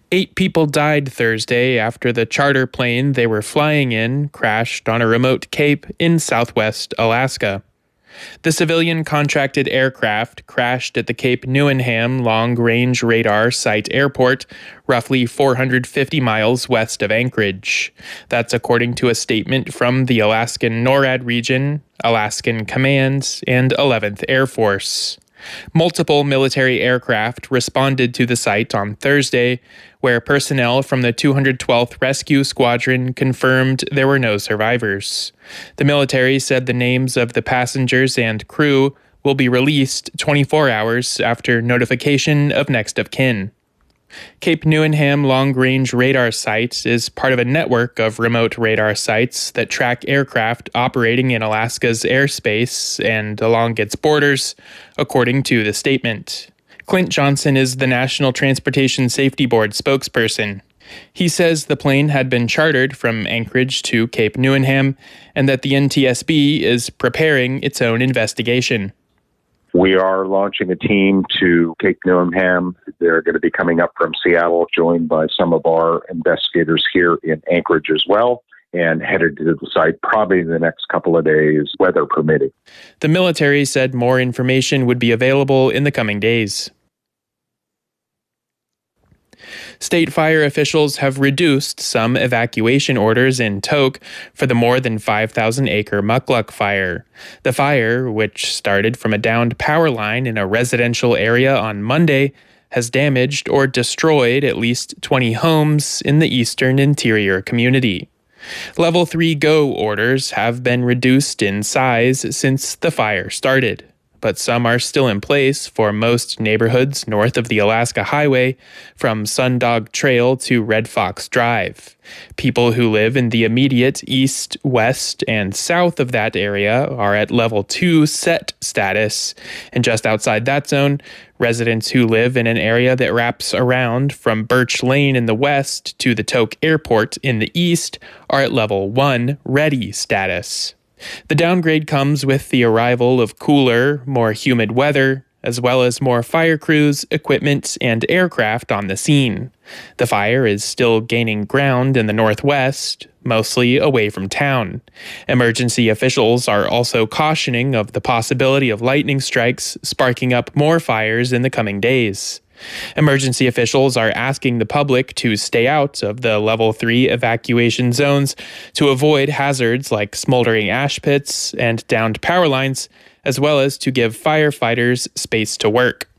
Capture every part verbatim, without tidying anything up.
Eight people died Thursday after the charter plane they were flying in crashed on a remote cape in southwest Alaska. The civilian contracted aircraft crashed at the Cape Neuenham Long-Range Radar Site Airport, roughly four hundred fifty miles west of Anchorage. That's according to a statement from the Alaskan NORAD region, Alaskan Command, and eleventh Air Force. Multiple military aircraft responded to the site on Thursday, where personnel from the two hundred twelfth Rescue Squadron confirmed there were no survivors. The military said the names of the passengers and crew will be released twenty-four hours after notification of next of kin. Cape Neuenham Long-Range Radar Site is part of a network of remote radar sites that track aircraft operating in Alaska's airspace and along its borders, according to the statement. Clint Johnson is the National Transportation Safety Board spokesperson. He says the plane had been chartered from Anchorage to Cape Neuenham and that the N T S B is preparing its own investigation. We are launching a team to Cape Neuenham. They're going to be coming up from Seattle, joined by some of our investigators here in Anchorage as well, and headed to the site probably in the next couple of days, weather permitting. The military said more information would be available in the coming days. State fire officials have reduced some evacuation orders in Tok for the more than five thousand acre Mukluk fire. The fire, which started from a downed power line in a residential area on Monday, has damaged or destroyed at least twenty homes in the eastern interior community. Level three Go orders have been reduced in size since the fire started, but some are still in place for most neighborhoods north of the Alaska Highway, from Sundog Trail to Red Fox Drive. People who live in the immediate east, west, and south of that area are at level two set status, and just outside that zone, residents who live in an area that wraps around from Birch Lane in the west to the Tok Airport in the east are at level one ready status. The downgrade comes with the arrival of cooler, more humid weather, as well as more fire crews, equipment, and aircraft on the scene. The fire is still gaining ground in the northwest, mostly away from town. Emergency officials are also cautioning of the possibility of lightning strikes sparking up more fires in the coming days. Emergency officials are asking the public to stay out of the level three evacuation zones to avoid hazards like smoldering ash pits and downed power lines, as well as to give firefighters space to work.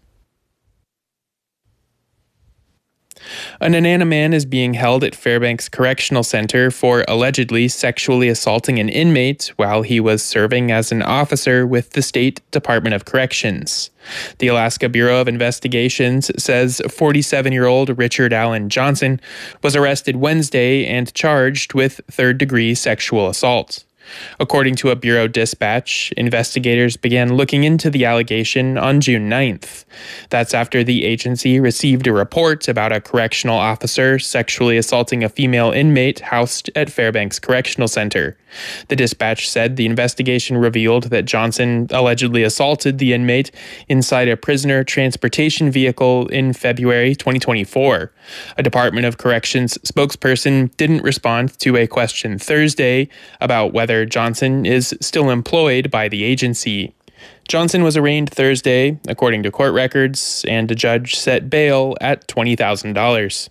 A Nenana man is being held at Fairbanks Correctional Center for allegedly sexually assaulting an inmate while he was serving as an officer with the State Department of Corrections. The Alaska Bureau of Investigations says forty-seven-year-old Richard Allen Johnson was arrested Wednesday and charged with third-degree sexual assault. According to a Bureau dispatch, investigators began looking into the allegation on June ninth. That's after the agency received a report about a correctional officer sexually assaulting a female inmate housed at Fairbanks Correctional Center. The dispatch said the investigation revealed that Johnson allegedly assaulted the inmate inside a prisoner transportation vehicle in February twenty twenty-four. A Department of Corrections spokesperson didn't respond to a question Thursday about whether Johnson is still employed by the agency. Johnson was arraigned Thursday, according to court records, and a judge set bail at twenty thousand dollars.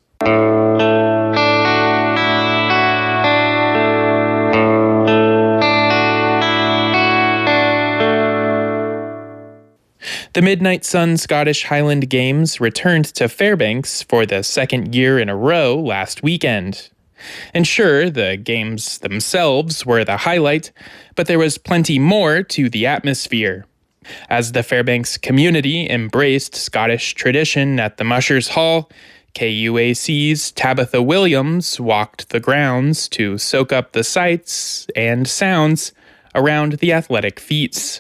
The Midnight Sun Scottish Highland Games returned to Fairbanks for the second year in a row last weekend. And sure, the games themselves were the highlight, but there was plenty more to the atmosphere. As the Fairbanks community embraced Scottish tradition at the Mushers Hall, K U A C's Tabitha Williams walked the grounds to soak up the sights and sounds around the athletic feats.